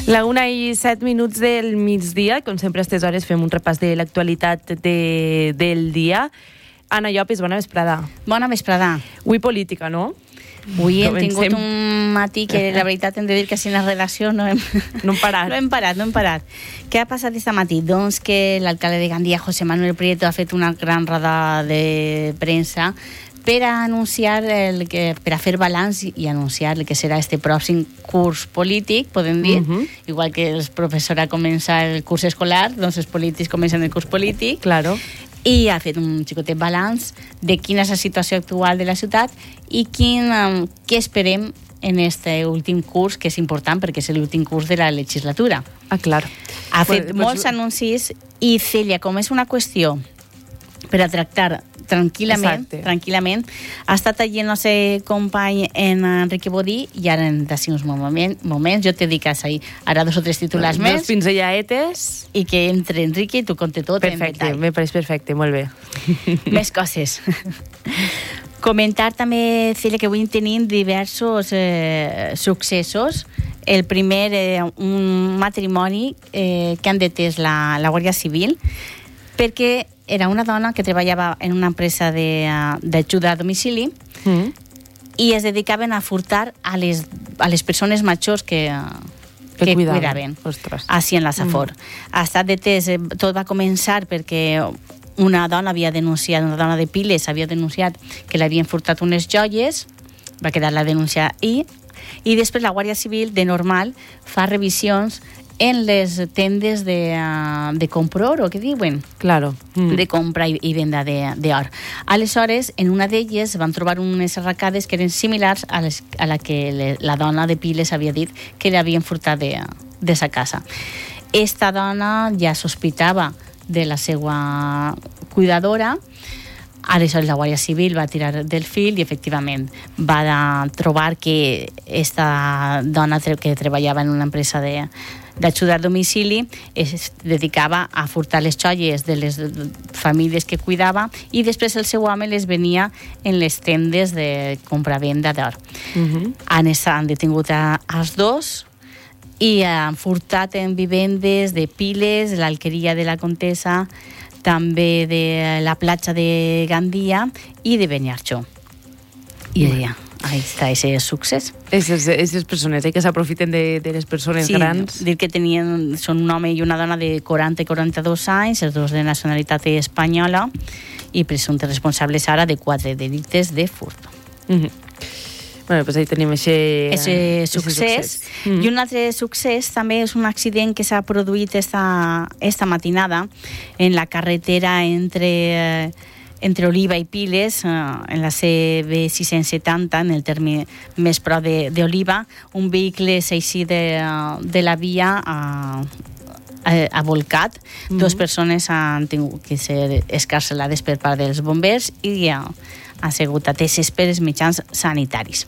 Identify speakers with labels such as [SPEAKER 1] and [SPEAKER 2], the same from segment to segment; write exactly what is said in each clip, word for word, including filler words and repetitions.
[SPEAKER 1] La una i set minuts del migdia, com sempre a aquestes hores fem un repàs de l'actualitat de, del dia. Anna Llopis, bona vesprada.
[SPEAKER 2] Bona vesprada.
[SPEAKER 1] Avui política, no?
[SPEAKER 2] Avui hem tingut un matí que la veritat hem de dir que sin la redacció no hem,
[SPEAKER 1] no hem parat.
[SPEAKER 2] no hem parat, no hem parat. Què ha passat aquest matí? Doncs que l'alcalde de Gandia, José Manuel Prieto, ha fet una gran roda de premsa per a anunciar el que, per a fer balanç i anunciar el que serà este pròxim curs polític, podem dir, uh-huh. igual que els professors comença el curs escolar, doncs els polítics comencen el curs polític.
[SPEAKER 1] Claro.
[SPEAKER 2] I ha fet un xicotet balanç de quina és la situació actual de la ciutat i quin, um, què esperem en este últim curs, que és important perquè és l'últim curs de la legislatura.
[SPEAKER 1] Ah, clar.
[SPEAKER 2] Ha fet pues, molts pues... anuncis i, Celia, com és una qüestió per a tractar tranquil·lament,
[SPEAKER 1] Exacte.
[SPEAKER 2] tranquil·lament, ha estat allí el nostre company en Enrique Bodí i ara en d'ací uns moments, moments jo te dic ahí, ara dos o tres titulars
[SPEAKER 1] dos
[SPEAKER 2] més.
[SPEAKER 1] Dos pinzellaetes.
[SPEAKER 2] I que entre Enrique i tu conte tot
[SPEAKER 1] perfecte,
[SPEAKER 2] en detall.
[SPEAKER 1] Me pareix perfecte, molt bé.
[SPEAKER 2] Més coses. Comentar també, Celia, que avui tenim diversos eh, successos. El primer, eh, un matrimoni eh, que han detès la, la Guàrdia Civil perquè era una dona que treballava en una empresa d'ajuda a domicili mm. i es dedicaven a furtar a les, a les persones majors que, que, que cuidaven, cuidaven així en la Safor. Mm. Ha estat detès, tot va començar perquè una dona havia denunciat, una dona de Piles havia denunciat que l'havien furtat unes joies, va quedar la denúncia i, i després la Guàrdia Civil, de normal, fa revisions en les tendes de, uh, de comprar, o què diuen?
[SPEAKER 1] Claro.
[SPEAKER 2] Mm. De compra i, i venda d'or. Aleshores, en una d'elles van trobar unes arracades que eren similars a, les, a la que le, la dona de Piles havia dit que l'havien furtat de, de sa casa. Esta dona ja sospitava de la seva cuidadora. Aleshores la Guàrdia Civil va tirar del fil i efectivament va trobar que esta dona que treballava en una empresa de d'ajuda a domicili es dedicava a furtar les joies de les famílies que cuidava i després el seu home les venia en les tendes de compra-venda d'or. Uh-huh. Han, han detingut a, als dos i han furtat en vivendes de Piles, l'Alqueria de la Contesa, també de la platja de Gandia i de Beniarjó. I ja, ahí està ese succés.
[SPEAKER 1] Aquestes persones eh, que s'aprofiten de, de les persones
[SPEAKER 2] sí,
[SPEAKER 1] grans.
[SPEAKER 2] Sí, dir que tenien, són un home i una dona de quaranta i quaranta-dos anys, els dos de nacionalitat espanyola, i presumptes responsables ara de quatre delictes de furt.
[SPEAKER 1] Mm-hmm. Bueno, pues ahí tenim
[SPEAKER 2] ese succés. Mm. I un altre succés també és un accident que s'ha produït esta, esta matinada en la carretera entre, entre Oliva i Piles, en la C B sis-cents setanta, en el terme més pro d'Oliva. Un vehicle s'així de, de la via a, a, a volcat. Mm-hmm. Dos persones han tingut que ser escarcelades per part dels bombers i ja han sigut ateses per els mitjans sanitaris.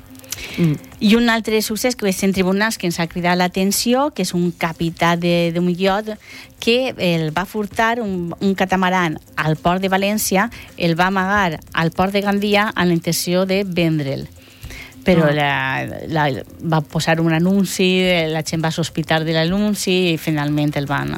[SPEAKER 2] Mm. I un altre succés que és en tribunals que ens ha cridat l'atenció, que és un capità d'un iot que el va furtar un, un catamaran al port de València, el va amagar al port de Gandia amb la intenció de vendre'l. Però oh. la, la, va posar un anunci, la gent va sospitar de l'anunci i finalment el van,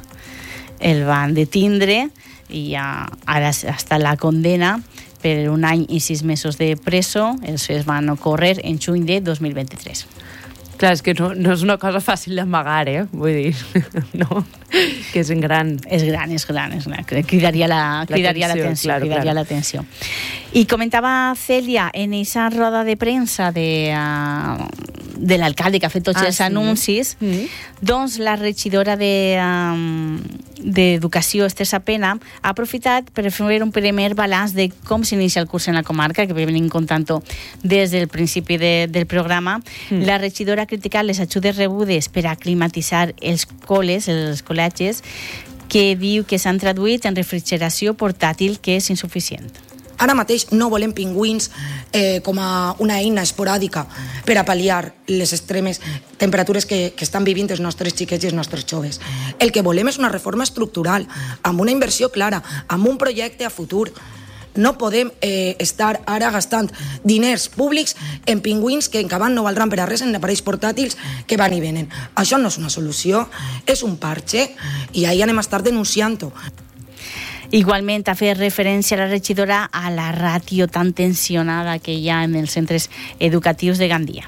[SPEAKER 2] el van detindre i ja, ara està la condena per un any i sis mesos de preso. Els fets van ocórrer en juny de dos mil vint-i-tres.
[SPEAKER 1] Clar, és que no, no és una cosa fàcil d'amagar, eh? Vull dir, no? Que és gran.
[SPEAKER 2] És gran, és gran, és gran. Cridaria la, cridaria l'atenció. Claro, cridaria claro. l'atenció. I comentava Celia, en aquesta roda de premsa de, uh, de l'alcalde que ha fet tots ah, els sí. anuncis, mm. doncs la regidora de... Um, d'Educació, Esther Sapena, ha aprofitat per fer un primer balanç de com s'inicia el curs en la comarca, que venim contant des del principi de, del programa. Mm. La regidora ha criticat les ajudes rebudes per a climatitzar els col·les, els col·legis, que diu que s'han traduït en refrigeració portàtil, que és insuficient.
[SPEAKER 3] Ara mateix no volem pingüins eh, com a una eina esporàdica per a pal·liar les extremes temperatures que, que estan vivint els nostres xiquets i els nostres joves. El que volem és una reforma estructural, amb una inversió clara, amb un projecte a futur. No podem eh, estar ara gastant diners públics en pingüins que en cabant no valdran per a res en aparells portàtils que van i venen. Això no és una solució, és un parche i ahir anem a estar denunciant-ho.
[SPEAKER 2] Igualment, ha fet referència a la regidora a la ràtio tan tensionada que hi ha en els centres educatius de Gandia.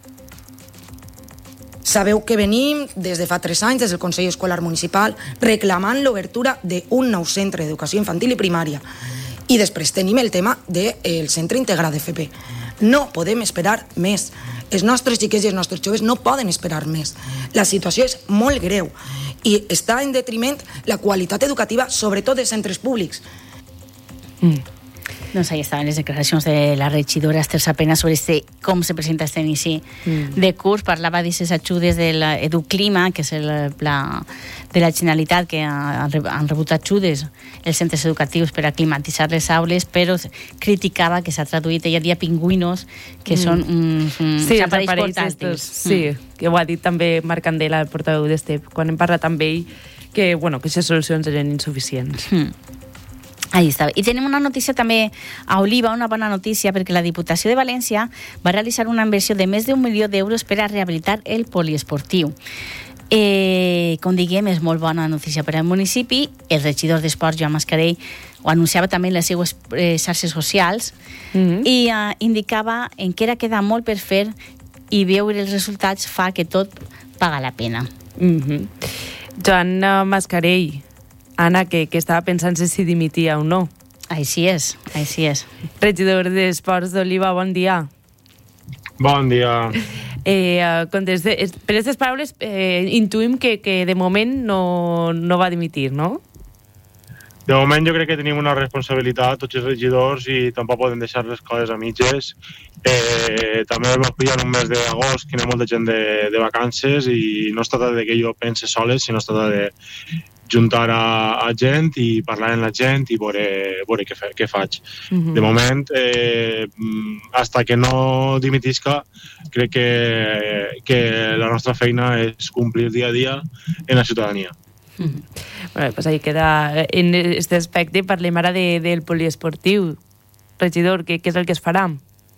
[SPEAKER 3] Sabeu que venim des de fa tres anys, des del Consell Escolar Municipal, reclamant l'obertura d'un nou centre d'educació infantil i primària. I després tenim el tema del centre integrat d'F P. No podem esperar més. Els nostres xiquets i els nostres joves no poden esperar més. La situació és molt greu i està en detriment la qualitat educativa, sobretot dels centres públics.
[SPEAKER 2] Mm. Doncs ahí estaven les declaracions de la regidora Esther Sapena sobre este, com se presenta este inici mm. de curs. Parlava d'aquestes ajudes de l'Educlima, que és el pla de la Generalitat, que han rebut ajudes els centres educatius per a climatitzar les aules, però criticava que s'ha traduït, ella dia pingüinos, que mm. són uns, uns
[SPEAKER 1] sí,
[SPEAKER 2] aparells
[SPEAKER 1] aparells
[SPEAKER 2] portàtils.
[SPEAKER 1] Estos, sí, mm. que ho ha dit també Marc Candela, el portaveu d'Estep, quan hem parlat amb ell, que, bueno, que aquestes solucions eren insuficients.
[SPEAKER 2] Mm. Ahí està. I tenim una notícia també a Oliva, una bona notícia, perquè la Diputació de València va realitzar una inversió de més d'un milió d'euros per a rehabilitar el poliesportiu. Eh, com diguem, és molt bona notícia per al municipi. El regidor d'Esports, Joan Mascarell, ho anunciava també en les seues eh, xarxes socials mm-hmm. i eh, indicava en què era queda molt per fer i veure els resultats fa que tot paga la pena.
[SPEAKER 1] Mm-hmm. Joan Mascarell, Anna, que, que estava pensant si dimitia o no.
[SPEAKER 2] Així és, així és.
[SPEAKER 1] Regidor d'Esports d'Oliva, bon dia.
[SPEAKER 4] Bon dia.
[SPEAKER 1] Eh, conteste, per aquestes paraules eh, intuïm que, que de moment no, no va dimitir, no?
[SPEAKER 4] De moment jo crec que tenim una responsabilitat tots els regidors i tampoc podem deixar les coses a mitges. Eh, també vam pillar un mes d'agost que hi ha molta gent de, de vacances i no es tracta de que jo pense soles, sinó es tracta de juntar a, a gent i parlar amb la gent i veure, veure què, fa, què faig. Uh-huh. De moment, eh, hasta que no dimitisca, crec que, que la nostra feina és complir dia a dia en la ciutadania.
[SPEAKER 1] Uh-huh. Bueno, pues ahí queda. En este aspecte parlem ara de, del poliesportiu. Regidor, què, què és el que es farà?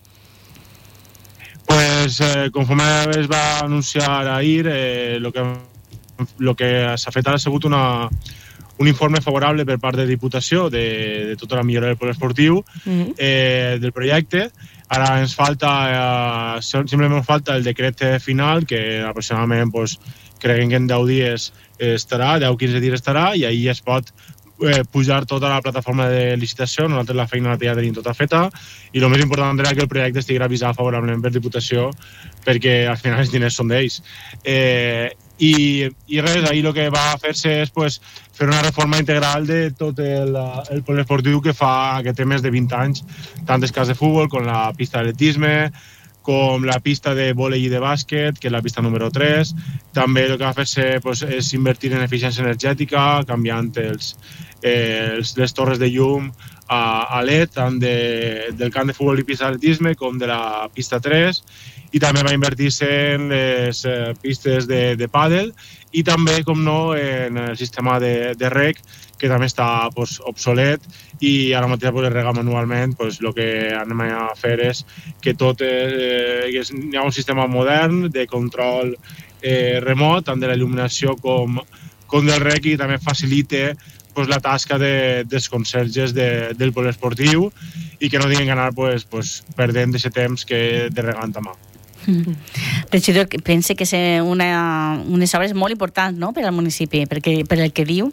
[SPEAKER 4] Pues, eh, conforme es va anunciar ahir, eh, lo que el que s'ha fet ara ha sigut una, un informe favorable per part de Diputació de, de tota la millora del poliesportiu, mm-hmm. eh, del projecte. Ara ens falta, eh, simplement falta el decret final, que aproximadament pues, creguem que en deu dies estarà, deu a quinze dies estarà, i ahir es pot eh, pujar tota la plataforma de licitació. Nosaltres la feina ja tenim tota feta, i el més important era que el projecte estigui avisat favorablement per Diputació, perquè al final els diners són d'ells. Eh, I, i res, ahir el que va fer-se és pues, fer una reforma integral de tot el, el poliesportiu que fa que té més de vint anys, tant els camps de futbol com la pista d'atletisme, com la pista de vòlei i de bàsquet, que és la pista número tres. També el que va fer-se pues, és invertir en eficiència energètica, canviant els, eh, els, les torres de llum a, a L E D, tant de, del camp de futbol i pista d'atletisme com de la pista tres. I també va invertir-se en les eh, pistes de, de pàdel i també, com no, en el sistema de, de reg, que també està pues, obsolet i ara mateix pues, rega manualment. Pues, el que anem a fer és que tot eh, que hi ha un sistema modern de control eh, remot, tant de la il·luminació com, com del reg, i també facilita pues, la tasca de, dels conserges de, del poliesportiu i que no tinguin que anar pues, pues, perdent aquest temps que de regant a mà.
[SPEAKER 2] Mm. Regidor, pensa que és una, unes obres molt importants, no?, per al municipi, perquè, per el que diu.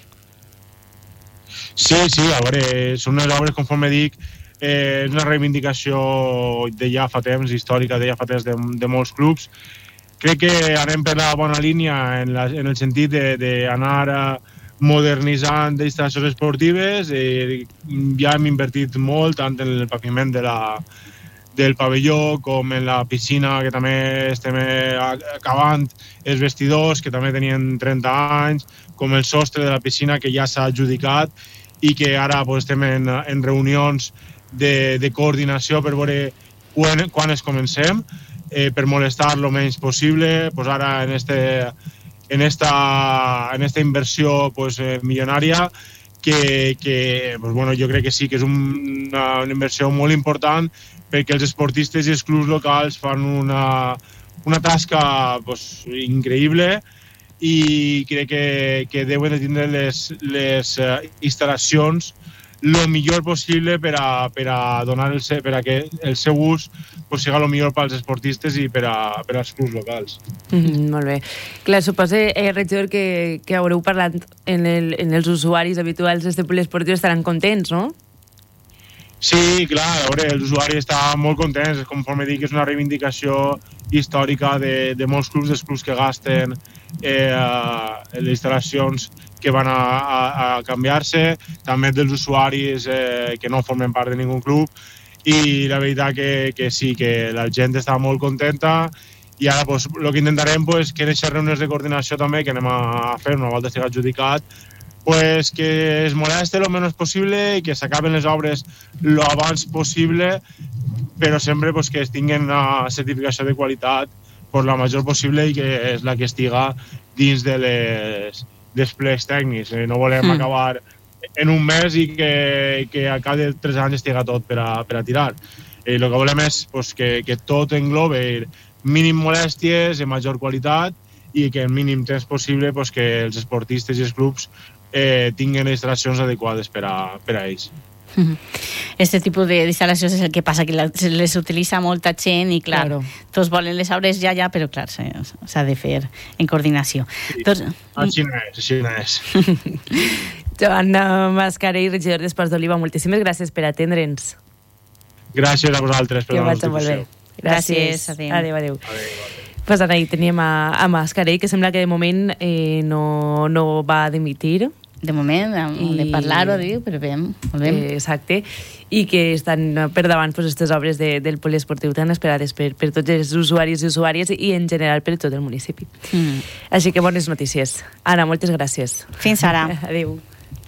[SPEAKER 4] Sí, sí, a veure, són unes obres, conforme dic, eh, és una reivindicació de ja fa temps, històrica de ja fa temps de, de molts clubs. Crec que anem per la bona línia en, la, en el sentit d'anar modernitzant instal·lacions esportives. Eh, ja hem invertit molt, tant en el paviment de la del pavelló, com en la piscina, que també estem acabant, els vestidors, que també tenien trenta anys, com el sostre de la piscina, que ja s'ha adjudicat i que ara pues, estem en, en reunions de, de coordinació per veure quan, quan es comencem, eh, per molestar el menys possible. Pues ara, en, este, en, esta, en esta inversió pues, eh, milionària, que, que pues bueno, jo crec que sí que és un, una, una inversió molt important perquè els esportistes i els clubs locals fan una, una tasca pues, increïble i crec que, que deuen de tindre les, les uh, instal·lacions el millor possible per a, per a donar el, per a que el seu ús pues, sigui el millor pels esportistes i per, a, per als clubs locals.
[SPEAKER 1] Mm, molt bé. Clar, suposo, eh, regidor, que, que haureu parlat en, el, en els usuaris habituals d'aquest poliesportiu, estaran contents, no?
[SPEAKER 4] Sí, clar, a veure, els usuaris estan molt contents, conforme dic, és una reivindicació històrica de, de molts clubs, dels clubs que gasten eh, les instal·lacions que van a, a, a canviar-se, també dels usuaris eh, que no formen part de ningú club, i la veritat que, que sí, que la gent està molt contenta, i ara pues, el que intentarem pues, que en aquestes reunions de coordinació també que anem a fer una volta estigui adjudicat, pues, que es moleste el menys possible i que s'acaben les obres el abans possible, però sempre pues, que es tinguin una certificació de qualitat per la major possible i que és la que estiga dins de les desplegs tècnics. No volem mm. acabar en un mes i que, que a cada tres anys estiga tot per a, per a tirar. El que volem és pues, que, que tot englobe mínim molèsties, en major qualitat i que en mínim temps possible pues, que els esportistes i els clubs eh, tinguin instal·lacions adequades per a, per a ells.
[SPEAKER 2] Este tipus d'instal·lacions és el que passa, que se les utilitza molta gent i clar, claro. Tots volen les obres ja, ja, però clar, s'ha de fer en coordinació.
[SPEAKER 4] Sí. Tots... Així no és, així no és.
[SPEAKER 1] Joan Mascarell, regidor d'Esports d'Oliva, moltíssimes gràcies per atendre'ns.
[SPEAKER 4] Gràcies a vosaltres per la notificació.
[SPEAKER 1] Gràcies. Adéu. Adéu, adéu. adéu. Pues ara hi teníem a, a Mascarell, que sembla que de moment eh, no, no va dimitir.
[SPEAKER 2] De moment, I... de parlar-ho, diu, però bé, molt bé.
[SPEAKER 1] Eh, exacte, i que estan per davant pues, aquestes obres de, del poliesportiu tan esperades per, per tots els usuaris i usuàries i en general per tot el municipi. Mm. Així que bones notícies. Anna, moltes gràcies.
[SPEAKER 2] Fins ara.
[SPEAKER 1] Adéu.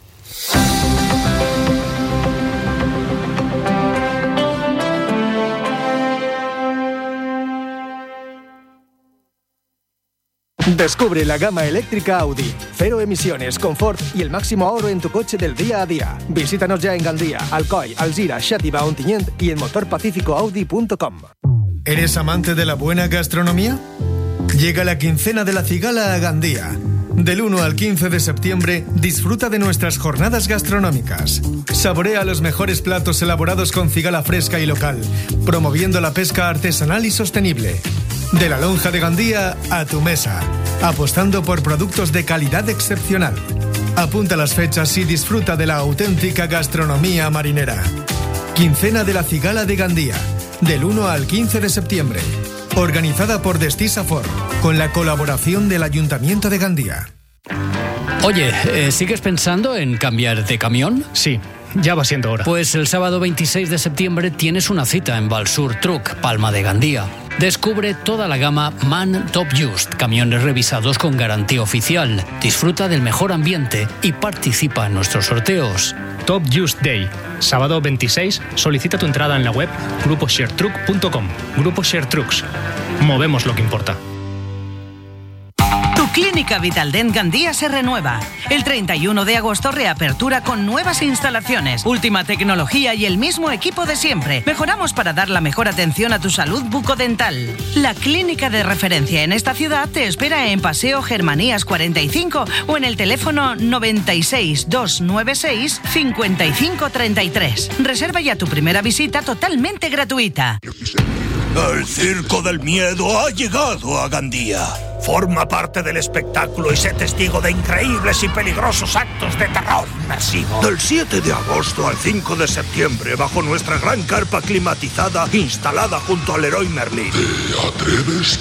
[SPEAKER 5] Descubre la gama eléctrica Audi. Cero emisiones, confort y el máximo ahorro en tu coche del día a día. Visítanos ya en Gandía, Alcoy, Alzira, Xàtiva, Ontinyent y en motor pacífico audi punto com.
[SPEAKER 6] ¿Eres amante de la buena gastronomía? Llega la quincena de la cigala a Gandía. Del uno al quince de septiembre, disfruta de nuestras jornadas gastronómicas. Saborea los mejores platos elaborados con cigala fresca y local, promoviendo la pesca artesanal y sostenible. De la lonja de Gandía a tu mesa, apostando por productos de calidad excepcional. Apunta las fechas y disfruta de la auténtica gastronomía marinera. Quincena de la cigala de Gandía, del uno al quince de septiembre. Organizada por Destisafor, con la colaboración del Ayuntamiento de Gandía.
[SPEAKER 7] Oye, ¿eh, ¿sigues pensando en cambiar de camión?
[SPEAKER 8] Sí, ya va siendo hora.
[SPEAKER 7] Pues el sábado veintiséis de septiembre tienes una cita en Valsur Truck, Palma de Gandía. Descubre toda la gama MAN Top Just, camiones revisados con garantía oficial. Disfruta del mejor ambiente y participa en nuestros sorteos.
[SPEAKER 8] Top Just Day, sábado veintiséis, solicita tu entrada en la web grupo share truck punto com. Grupo Share Trucks. Movemos lo que importa.
[SPEAKER 9] Clínica Vitaldent Gandía se renueva. El treinta y uno de agosto reapertura con nuevas instalaciones, última tecnología y el mismo equipo de siempre. Mejoramos para dar la mejor atención a tu salud bucodental. La clínica de referencia en esta ciudad te espera en Paseo Germanías cuarenta y cinco o en el teléfono noventa y seis, doscientos noventa y seis, cincuenta y cinco treinta y tres. Reserva ya tu primera visita totalmente gratuita.
[SPEAKER 10] El Circo del Miedo ha llegado a Gandía. Forma parte del espectáculo y sé testigo de increíbles y peligrosos actos de terror inmersivo. Del siete de agosto al cinco de septiembre, bajo nuestra gran carpa climatizada instalada junto al Leroy Merlin. ¿Te atreves?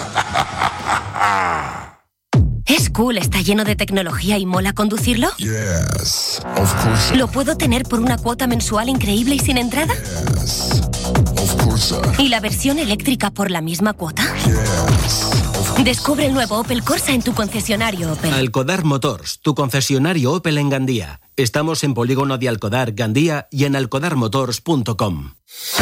[SPEAKER 11] ¿Es cool, está lleno de tecnología y mola conducirlo?
[SPEAKER 12] Yes, of course.
[SPEAKER 11] ¿Lo puedo tener por una cuota mensual increíble y sin entrada?
[SPEAKER 12] Yes, of course.
[SPEAKER 11] ¿Y la versión eléctrica por la misma cuota?
[SPEAKER 12] Yes.
[SPEAKER 11] Descubre el nuevo Opel Corsa en tu concesionario Opel.
[SPEAKER 13] Alcodar Motors, tu concesionario Opel en Gandía. Estamos en Polígono de Alcodar, Gandía y en alcodar motors punto com.